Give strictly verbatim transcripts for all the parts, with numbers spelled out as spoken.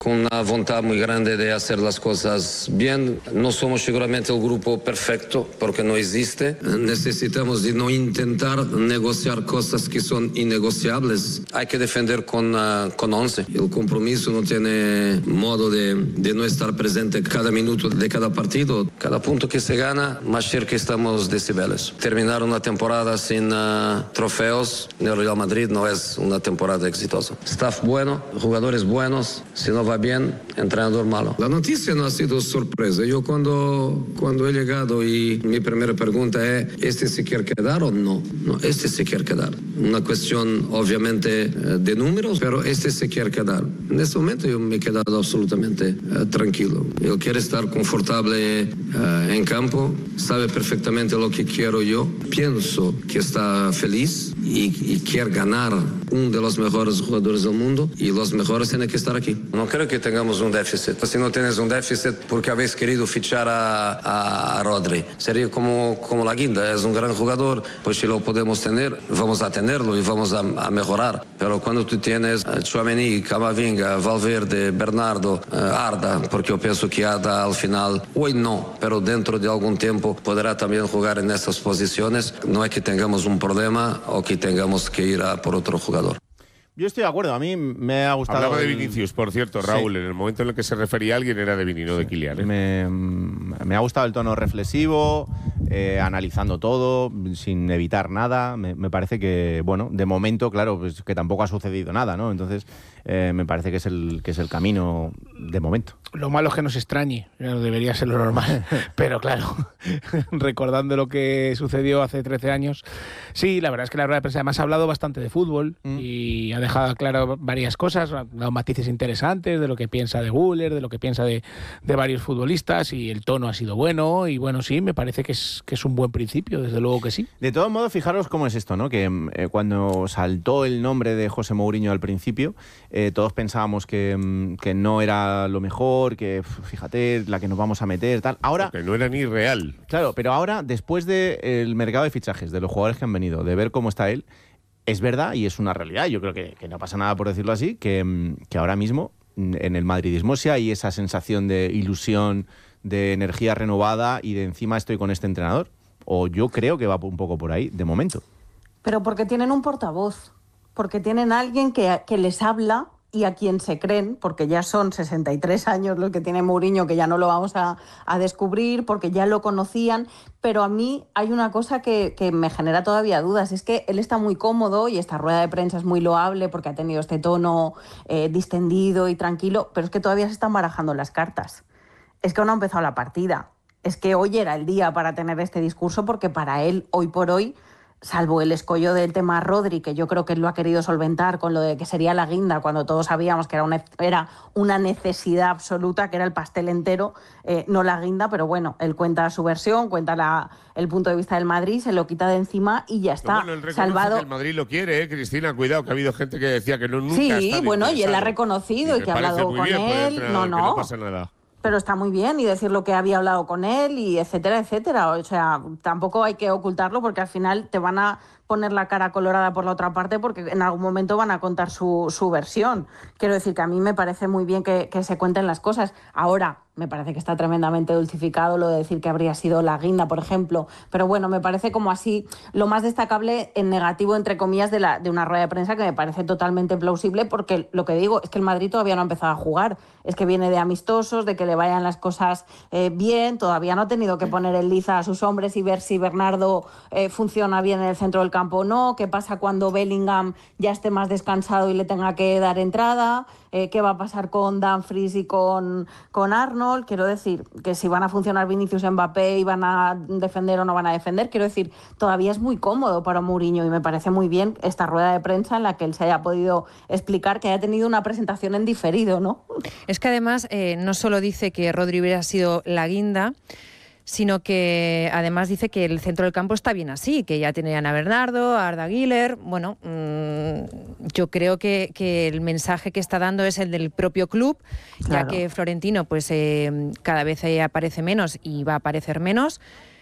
con una voluntad muy grande de hacer las cosas bien. No somos seguramente el grupo perfecto, porque no existe. Necesitamos de no intentar negociar cosas que son innegociables. Hay que defender con, uh, con once. El compromiso no tiene modo de, de no estar presente cada minuto de cada partido. Cada punto que se gana, más cerca estamos de Cibeles. Terminar una temporada sin uh, trofeos en el Real Madrid no es una temporada exitosa. Staff bueno, jugadores buenos, si no va bien, entrenador malo. La noticia no ha sido sorpresa. Yo cuando, cuando he llegado y mi primera pregunta es, ¿este se quiere quedar o no? No, este se quiere quedar. Una cuestión obviamente de números, pero este se quiere quedar. En este momento yo me he quedado absolutamente uh, tranquilo. Él quiere estar confortable uh, en campo, sabe perfectamente lo que quiero yo. Pienso que está feliz y, y quiere ganar uno de los mejores jugadores del mundo y los mejores tienen que estar aquí. No creo que tengamos un déficit. Si no tienes un déficit porque habéis querido fichar a, a, a Rodri, sería como, como la guinda, es un gran jugador, pues si lo podemos tener, vamos a tenerlo y vamos a, a mejorar. Pero cuando tú tienes uh, Tchouaméni, Camavinga, Valverde, Bernardo, uh, Arda, porque yo pienso que Arda al final, hoy no, pero dentro de algún tiempo podrá también jugar en estas posiciones, no es que tengamos un problema o que tengamos que ir a por otro jugador. Yo estoy de acuerdo, a mí me ha gustado... Hablaba de el... Vinicius, por cierto, Raúl, sí. En el momento en el que se refería a alguien era de Vini, no de Kylian. ¿eh? Me, me ha gustado el tono reflexivo, eh, analizando todo, sin evitar nada. Me, me parece que, bueno, de momento, claro, pues que tampoco ha sucedido nada, ¿no? Entonces, eh, me parece que es, el, que es el camino de momento. Lo malo es que nos extrañe, debería ser lo normal, pero claro, recordando lo que sucedió hace trece años, sí, la verdad es que la rueda de prensa además ha hablado bastante de fútbol mm. y ha dejado claro varias cosas, ha dado matices interesantes de lo que piensa de Güler, de lo que piensa de, de varios futbolistas, y el tono ha sido bueno, y bueno, sí, me parece que es, que es un buen principio, desde luego que sí. De todos modos, fijaros cómo es esto, ¿no? Que eh, cuando saltó el nombre de José Mourinho al principio, eh, todos pensábamos que, que no era lo mejor, que fíjate la que nos vamos a meter, tal. Ahora, porque no era ni real. Claro, pero ahora, después del mercado de fichajes, de los jugadores que han venido, de ver cómo está él, es verdad y es una realidad, yo creo que, que no pasa nada por decirlo así, que, que ahora mismo en el madridismo sí hay esa sensación de ilusión, de energía renovada y de encima estoy con este entrenador. O yo creo que va un poco por ahí, de momento. Pero porque tienen un portavoz, porque tienen alguien que, que les habla y a quien se creen, porque ya son sesenta y tres años los que tiene Mourinho, que ya no lo vamos a, a descubrir, porque ya lo conocían, pero a mí hay una cosa que, que me genera todavía dudas, es que él está muy cómodo y esta rueda de prensa es muy loable porque ha tenido este tono eh, distendido y tranquilo, pero es que todavía se están barajando las cartas. Es que aún no ha empezado la partida. Es que hoy era el día para tener este discurso, porque para él, hoy por hoy, salvo el escollo del tema Rodri, que yo creo que él lo ha querido solventar con lo de que sería la guinda, cuando todos sabíamos que era una, era una necesidad absoluta, que era el pastel entero, eh, no la guinda, pero bueno, él cuenta su versión, cuenta la, el punto de vista del Madrid, se lo quita de encima y ya está. Bueno, él salvado. Que el Madrid lo quiere, ¿eh, Cristina? Cuidado, que ha habido gente que decía que no, nunca sí, está bueno, y él ha reconocido y, y que ha hablado con bien, él. No, no. no pasa nada. Pero está muy bien, y decir lo que había hablado con él y etcétera, etcétera. O sea, tampoco hay que ocultarlo, porque al final te van a poner la cara colorada por la otra parte, porque en algún momento van a contar su, su versión. Quiero decir que a mí me parece muy bien que, que se cuenten las cosas. Ahora, me parece que está tremendamente dulcificado lo de decir que habría sido la guinda, por ejemplo. Pero bueno, me parece como así lo más destacable en negativo, entre comillas, de, la, de una rueda de prensa, que me parece totalmente plausible, porque lo que digo es que el Madrid todavía no ha empezado a jugar. Es que viene de amistosos, de que le vayan las cosas eh, bien. Todavía no ha tenido que poner el liza a sus hombres y ver si Bernardo eh, funciona bien en el centro del campo o no. ¿Qué pasa cuando Bellingham ya esté más descansado y le tenga que dar entrada? Eh, ¿Qué va a pasar con Dumfries y con, con Arnold? Quiero decir que si van a funcionar Vinicius, Mbappé y van a defender o no van a defender. Quiero decir, todavía es muy cómodo para Mourinho, y me parece muy bien esta rueda de prensa en la que él se haya podido explicar, que haya tenido una presentación en diferido, ¿no? Es que además eh, no solo dice que Rodri hubiera sido la guinda, sino que además dice que el centro del campo está bien así, que ya tenían a Bernardo, a Arda Güler. Bueno, mmm, yo creo que, que el mensaje que está dando es el del propio club, claro. Ya que Florentino pues eh, cada vez aparece menos y va a aparecer menos.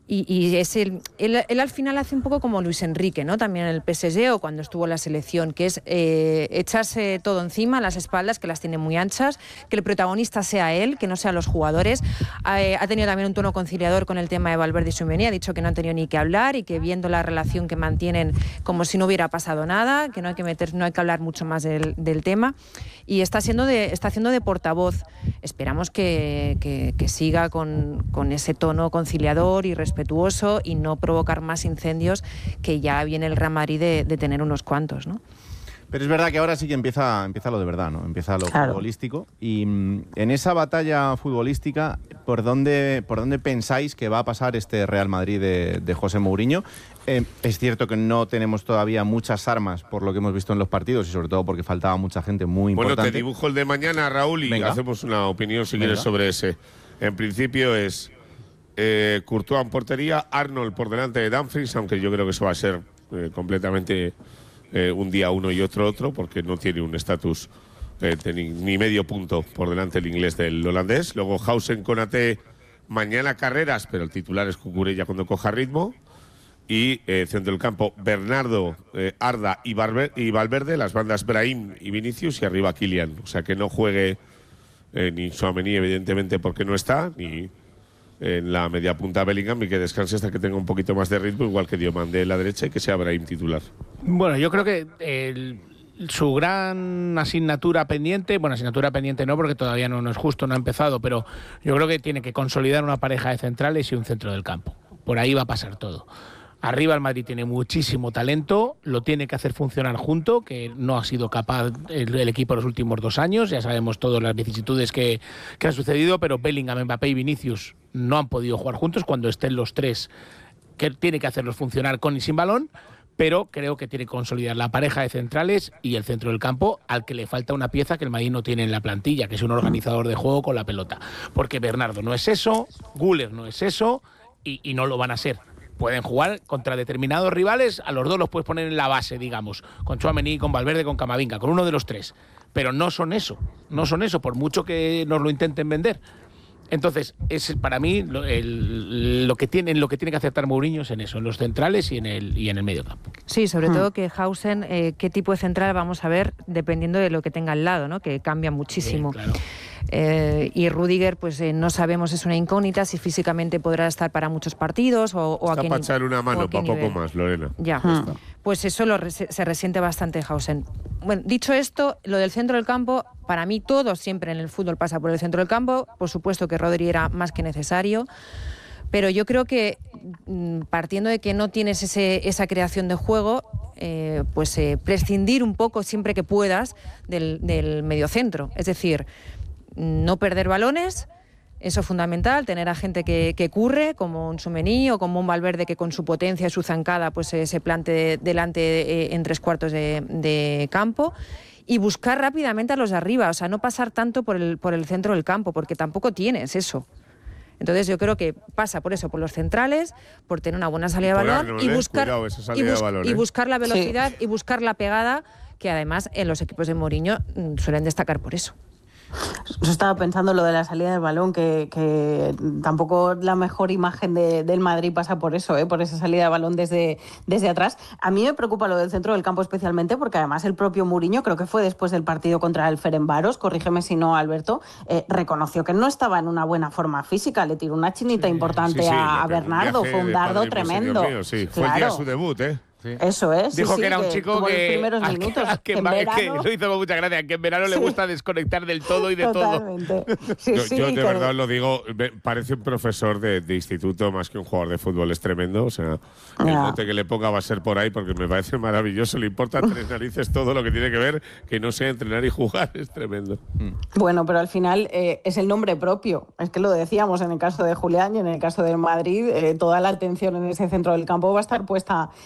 Y, y es el, él, él al final hace un poco como Luis Enrique, ¿no? También en el P S G o cuando estuvo en la selección, que es eh, echarse todo encima, las espaldas, que las tiene muy anchas, que el protagonista sea él, que no sean los jugadores. Eh, ha tenido también un tono conciliador con el tema de Valverde y Tchouaméni, ha dicho que no han tenido ni que hablar y que viendo la relación que mantienen como si no hubiera pasado nada, que no hay que meter, no hay que hablar mucho más del, del tema. Y está, siendo de, está haciendo de portavoz. Esperamos que, que, que siga con, con ese tono conciliador y respetuoso respetuoso y no provocar más incendios, que ya viene el Real Madrid de, de tener unos cuantos, ¿no? Pero es verdad que ahora sí que empieza, empieza lo de verdad, ¿no? Empieza lo claro. futbolístico. Y mm, en esa batalla futbolística, ¿por dónde, ¿por dónde pensáis que va a pasar este Real Madrid de, de José Mourinho? Eh, es cierto que no tenemos todavía muchas armas por lo que hemos visto en los partidos y sobre todo porque faltaba mucha gente muy bueno, importante. Bueno, te dibujo el de mañana, Raúl, y Venga. hacemos una opinión si Venga. quieres sobre ese. En principio es eh, Courtois en portería, Arnold por delante de Dumfries, aunque yo creo que eso va a ser eh, completamente eh, un día uno y otro otro, porque no tiene un estatus eh, ni, ni medio punto por delante el inglés del holandés. Luego Hausen, Konaté, mañana Carreras, pero el titular es Cucurella cuando coja ritmo. Y eh, centro del campo, Bernardo, eh, Arda y, Barber, y Valverde, las bandas Brahim y Vinicius, y arriba Kylian. O sea, que no juegue eh, ni Tchouaméni, evidentemente, porque no está, ni en la media punta Bellingham, y que descanse hasta que tenga un poquito más de ritmo, igual que Diomande de la derecha, y que sea Brahim titular. Bueno, yo creo que el, su gran asignatura pendiente, bueno, asignatura pendiente no, porque todavía no, no es justo, no ha empezado, pero yo creo que tiene que consolidar una pareja de centrales y un centro del campo. Por ahí va a pasar todo. Arriba el Madrid tiene muchísimo talento, lo tiene que hacer funcionar junto, que no ha sido capaz el, el equipo los últimos dos años, ya sabemos todas las vicisitudes que, que han sucedido, pero Bellingham, Mbappé y Vinicius no han podido jugar juntos. Cuando estén los tres, que tiene que hacerlos funcionar con y sin balón, pero creo que tiene que consolidar la pareja de centrales y el centro del campo, al que le falta una pieza que el Madrid no tiene en la plantilla, que es un organizador de juego con la pelota, porque Bernardo no es eso, Güler no es eso, y, y no lo van a ser. Pueden jugar contra determinados rivales, a los dos los puedes poner en la base, digamos, con Tchouaméni, con Valverde, con Camavinga, con uno de los tres. Pero no son eso, no son eso, por mucho que nos lo intenten vender. Entonces, es para mí lo, el, lo que tiene, lo que tiene que aceptar Mourinho es en eso, en los centrales y en el y en el medio campo. Sí, sobre hmm. todo que Hausen, eh, qué tipo de central vamos a ver dependiendo de lo que tenga al lado, ¿no? Que cambia muchísimo. Sí, claro. Eh, y Rüdiger, pues eh, no sabemos, es una incógnita si físicamente podrá estar para muchos partidos o, o Está a qué para echar una mano, para poco más, Lorena. Ya, hmm. pues eso lo res- se resiente bastante Hausen. Bueno, dicho esto, lo del centro del campo, para mí todo siempre en el fútbol pasa por el centro del campo. Por supuesto que Rodri era más que necesario, pero yo creo que partiendo de que no tienes ese, esa creación de juego, eh, pues eh, prescindir un poco siempre que puedas del, del mediocentro. Es decir, no perder balones, eso es fundamental, tener a gente que, que curre, como un Tchouaméni o como un Valverde que con su potencia y su zancada pues eh, se plante delante eh, en tres cuartos de, de campo, y buscar rápidamente a los de arriba, o sea, no pasar tanto por el, por el centro del campo, porque tampoco tienes eso. Entonces yo creo que pasa por eso, por los centrales, por tener una buena salida de balón Arnold, y, eh, buscar, cuidado, esa salida y, bus- de balón, y eh. buscar la velocidad Sí. y buscar la pegada, que además en los equipos de Mourinho mm, suelen destacar por eso. Yo estaba pensando lo de la salida del balón, que, que tampoco la mejor imagen de, del Madrid pasa por eso, ¿eh? Por esa salida de balón desde, desde atrás. A mí me preocupa lo del centro del campo especialmente porque además el propio Mourinho, creo que fue después del partido contra el Ferencváros, corrígeme si no, Alberto, eh, reconoció que no estaba en una buena forma física, le tiró una chinita sí, importante sí, a, a le pegó un Bernardo, viaje fue un de dardo padre, pues, tremendo. señor mío, sí. Fue el día de su debut, ¿eh? Sí. Eso es. sí, Dijo sí, que era un chico tuvo que, los primeros al que, minutos, al que, que en ma- que verano- lo hizo con mucha gracia, que en verano le Sí. gusta desconectar del todo y de Totalmente. Sí, yo, sí, yo de que- verdad lo digo, me parece un profesor de, de instituto más que un jugador de fútbol, es tremendo. O sea, el Ya. mote que le ponga va a ser por ahí porque me parece maravilloso. Le importa tres narices todo lo que tiene que ver, que no sea entrenar y jugar, es tremendo. Bueno, pero al final eh, es el nombre propio. Es que lo decíamos en el caso de Julián y en el caso del Madrid, eh, toda la atención en ese centro del campo va a estar puesta en él.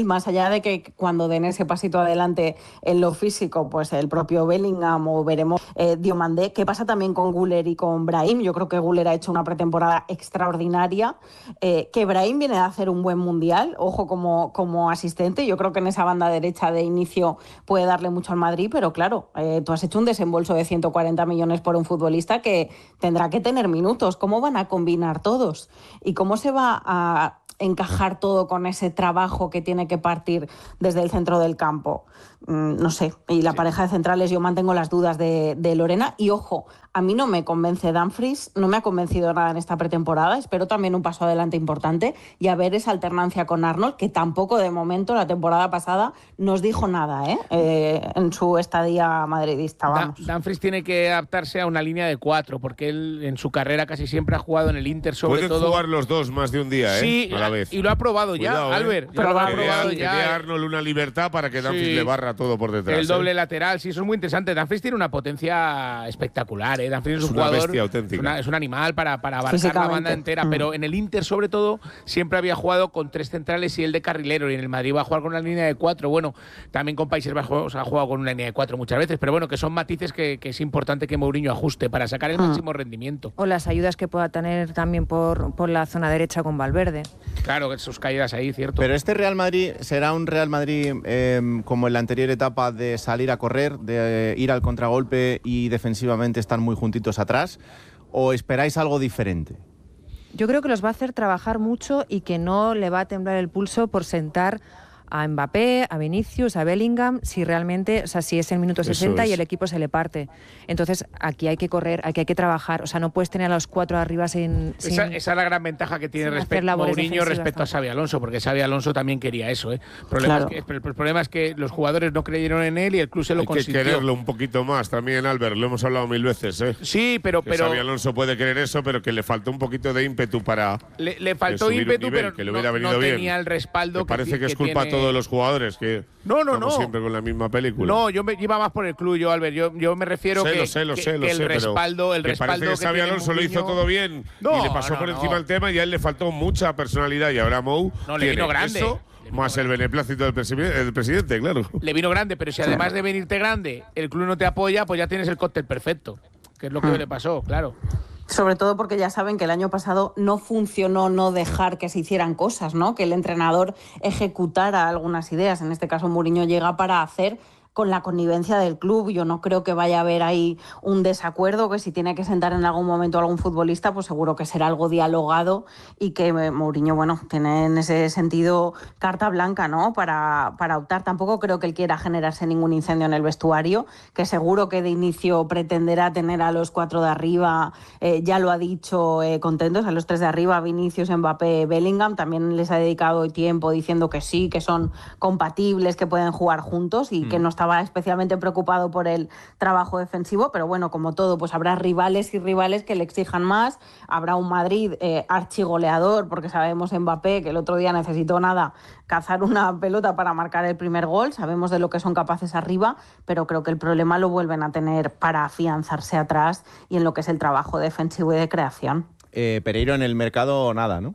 él, más allá de que cuando den ese pasito adelante en lo físico, pues el propio Bellingham o veremos eh, Diomandé. ¿Qué pasa también con Güler y con Brahim? Yo creo que Güler ha hecho una pretemporada extraordinaria, eh, que Brahim viene a hacer un buen mundial, ojo, como, como asistente. Yo creo que en esa banda derecha de inicio puede darle mucho al Madrid, pero claro, eh, tú has hecho un desembolso de ciento cuarenta millones por un futbolista que tendrá que tener minutos. ¿Cómo van a combinar todos? ¿Y cómo se va a encajar todo con ese trabajo que tiene que partir desde el centro del campo? Mm, no sé. Y la sí. pareja de centrales, yo mantengo las dudas de, de Lorena. Y ojo, a mí no me convence Dumfries, no me ha convencido nada en esta pretemporada. Espero también un paso adelante importante y a ver esa alternancia con Arnold, que tampoco de momento la temporada pasada nos dijo nada ¿eh? Eh, en su estadía madridista. Vamos. Dumfries tiene que adaptarse a una línea de cuatro, porque él en su carrera casi siempre ha jugado en el Inter, sobre Pueden todo. Pueden jugar los dos más de un día, ¿eh? Sí, a la vez. Y lo ha probado Cuidado, ya, ¿eh? Albert. Pero lo ha que probado dé, ya. Que dé a Arnold una libertad para que Dumfries sí. le barra todo por detrás. El doble ¿eh? lateral, sí, eso es muy interesante. Dumfries tiene una potencia espectacular, ¿eh? Dumfries es un una jugador. Bestia auténtica. Es, una, es un animal para, para abarcar la banda entera, mm. pero en el Inter, sobre todo, siempre había jugado con tres centrales y el de carrilero, y en el Madrid va a jugar con una línea de cuatro. Bueno, también con Países Bajos ha jugado con una línea de cuatro muchas veces, pero bueno, que son matices que, que es importante que Mourinho ajuste para sacar el mm. máximo rendimiento. O las ayudas que pueda tener también por, por la zona derecha con Valverde. Claro, sus caídas ahí, cierto. Pero este Real Madrid será un Real Madrid eh, como en la anterior etapa, de salir a correr, de eh, ir al contragolpe y defensivamente estar muy juntitos atrás, ¿o esperáis algo diferente? Yo creo que los va a hacer trabajar mucho y que no le va a temblar el pulso por sentar a Mbappé, a Vinicius, a Bellingham, si realmente, o sea, si es el minuto sesenta y el equipo se le parte. Entonces, aquí hay que correr, aquí hay que trabajar. O sea, no puedes tener a los cuatro arriba sin... sin esa, esa es la gran ventaja que tiene respecto a Mourinho respecto a Xabi Alonso, porque Xabi Alonso también quería eso, ¿eh? El problema, claro. es que, el problema es que los jugadores no creyeron en él y el club se lo hay consintió. Hay que quererlo un poquito más también, Albert, lo hemos hablado mil veces, ¿eh? Sí, pero... Que pero Xabi Alonso puede querer eso, pero que le faltó un poquito de ímpetu para... Le, le faltó ímpetu, nivel, pero que le hubiera no, venido no bien. tenía el respaldo me parece que, que es que culpa tiene... a todos los jugadores. Que no, no, no. siempre con la misma película. No, yo me, iba más por el club, yo, Albert. Yo, yo me refiero sé, que, lo sé, lo que, sé, lo que el sé, respaldo, el que respaldo parece que Xabi Alonso lo hizo todo bien no, y le pasó no, por no. encima el tema y a él le faltó mucha personalidad y ahora Mou no, le vino grande. Eso, más el beneplácito del, presi del presidente, claro. Le vino grande, pero si además de venirte grande, el club no te apoya, pues ya tienes el cóctel perfecto, que es lo que hmm. le pasó, claro. Sobre todo porque ya saben que el año pasado no funcionó no dejar que se hicieran cosas, ¿no? Que el entrenador ejecutara algunas ideas. En este caso, Mourinho llega para hacer con la connivencia del club. Yo no creo que vaya a haber ahí un desacuerdo, que si tiene que sentar en algún momento a algún futbolista, pues seguro que será algo dialogado y que Mourinho, bueno, tiene en ese sentido carta blanca, ¿no? Para, para optar. Tampoco creo que él quiera generarse ningún incendio en el vestuario, que seguro que de inicio pretenderá tener a los cuatro de arriba, eh, ya lo ha dicho, eh, contentos, a los tres de arriba, Vinicius, Mbappé, Bellingham. También les ha dedicado tiempo diciendo que sí, que son compatibles, que pueden jugar juntos y mm. que no está estaba especialmente preocupado por el trabajo defensivo, pero bueno, como todo, pues habrá rivales y rivales que le exijan más. Habrá un Madrid eh, archigoleador, porque sabemos Mbappé que el otro día necesitó nada, cazar una pelota para marcar el primer gol. Sabemos de lo que son capaces arriba, pero creo que el problema lo vuelven a tener para afianzarse atrás y en lo que es el trabajo defensivo y de creación. Eh, Pereiro en el mercado nada, ¿no?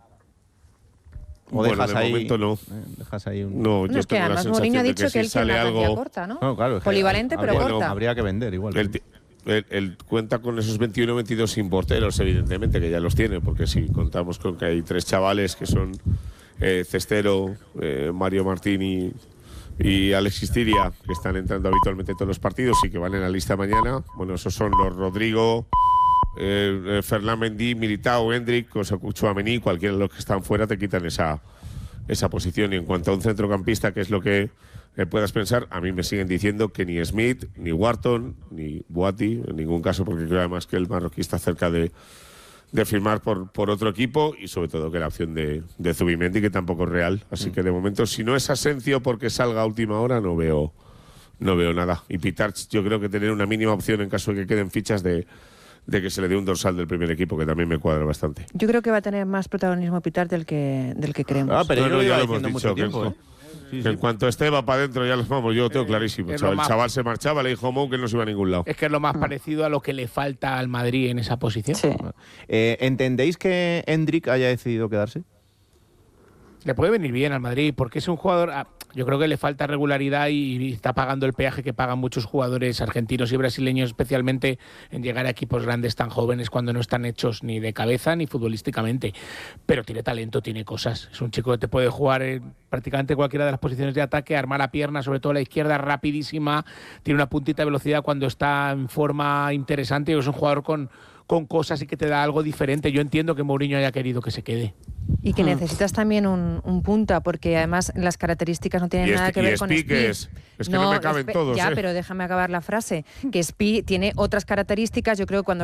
O bueno, dejas de ahí, momento no. Eh, dejas ahí un... No, no yo es que tengo además la Mourinho ha de dicho que, que él si tiene sale una algo corta, ¿no? no claro, polivalente, pero habría, corta. Habría que vender igual. Él, él, él cuenta con esos veintiuno veintidós sin porteros, evidentemente, que ya los tiene, porque si contamos con que hay tres chavales que son eh, Cestero, eh, Mario Martín y, y Alexis Tiria, que están entrando habitualmente en todos los partidos y que van en la lista mañana. Bueno, esos son los Rodrigo, eh, Ferland Mendy, Militao, Hendrik, o Tchouaméni, cualquiera de los que están fuera te quitan esa, esa posición. Y en cuanto a un centrocampista, que es lo que eh, puedas pensar, a mí me siguen diciendo que ni Smith, ni Wharton, ni Boati, en ningún caso, porque creo además que el marroquí está cerca de, de firmar por, por otro equipo, y sobre todo que la opción de, de Zubimendi, que tampoco es real. Así mm. que de momento, si no es Asencio porque salga a última hora, no veo, no veo nada. Y Pitarch, yo creo que tener una mínima opción en caso de que queden fichas de... de que se le dé un dorsal del primer equipo, que también me cuadra bastante. Yo creo que va a tener más protagonismo Pitar del que, del que creemos. Ah, pero no, no, ya lo hemos dicho dicho, tiempo, que, ¿eh? sí, que sí. en cuanto esté va para adentro, ya los vamos, yo lo tengo clarísimo. Eh, O sea, el más... chaval se marchaba, le dijo Mou que no se iba a ningún lado. Es que es lo más mm. parecido a lo que le falta al Madrid en esa posición. Sí. Eh, ¿Entendéis que Hendrik haya decidido quedarse? le puede venir bien al Madrid, porque es un jugador, yo creo que le falta regularidad y está pagando el peaje que pagan muchos jugadores argentinos y brasileños, especialmente en llegar a equipos grandes tan jóvenes cuando no están hechos ni de cabeza ni futbolísticamente. Pero tiene talento, tiene cosas. Es un chico que te puede jugar en prácticamente cualquiera de las posiciones de ataque, armar a pierna, sobre todo la izquierda, rapidísima, tiene una puntita de velocidad cuando está en forma interesante, y es un jugador con, con cosas y que te da algo diferente. Yo entiendo que Mourinho haya querido que se quede. Y que necesitas también un, un punta, porque además las características no tienen Y nada Spi- que y ver con Spi, Spi. que es- es que no me caben Spi- todos, Ya, ¿eh? pero déjame acabar la frase. Que Spi tiene otras características. Yo creo que cuando